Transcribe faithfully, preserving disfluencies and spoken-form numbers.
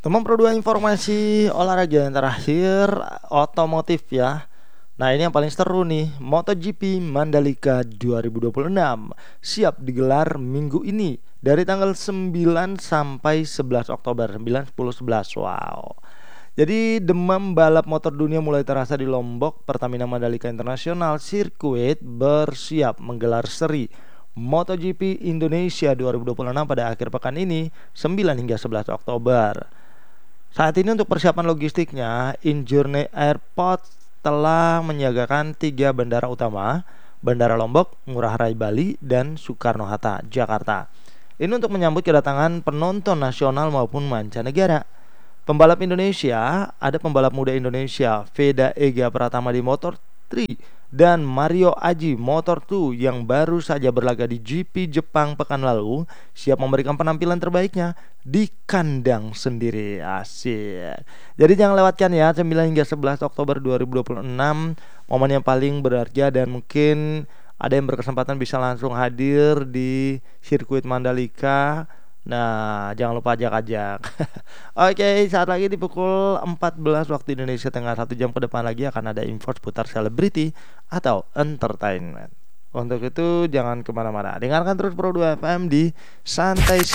Teman Pro dua informasi olahraga yang terakhir otomotif ya. Nah ini yang paling seru nih, MotoGP Mandalika dua ribu dua puluh enam siap digelar minggu ini dari tanggal sembilan sampai sebelas Oktober, sembilan, sepuluh, sebelas. Wow. Jadi demam balap motor dunia mulai terasa di Lombok. Pertamina Mandalika International Circuit bersiap menggelar seri MotoGP Indonesia dua ribu dua puluh enam pada akhir pekan ini, sembilan hingga sebelas Oktober. Saat ini untuk persiapan logistiknya, Injourney Airport telah menyiagakan tiga bandara utama, Bandara Lombok, Ngurah Rai Bali, dan Soekarno-Hatta, Jakarta. Ini untuk menyambut kedatangan penonton nasional maupun mancanegara. Pembalap Indonesia, ada pembalap muda Indonesia, Veda Ega Pratama di Motor tiga dan Mario Aji Motor dua yang baru saja berlaga di G P Jepang pekan lalu, siap memberikan penampilan terbaiknya di kandang sendiri. Asik. Jadi jangan lewatkan ya, sembilan hingga sebelas Oktober dua ribu dua puluh enam, momen yang paling berharga dan mungkin ada yang berkesempatan bisa langsung hadir di sirkuit Mandalika. Nah, jangan lupa ajak-ajak. Oke, saat lagi di pukul empat belas waktu Indonesia Tengah, satu jam ke depan lagi akan ada info seputar selebriti atau entertainment. Untuk itu jangan kemana-mana, dengarkan terus Pro dua F M di Santai